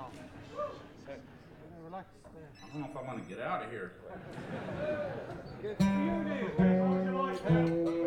Relax. I don't know if I want to get out of here. Good for you, dude. How would you like that?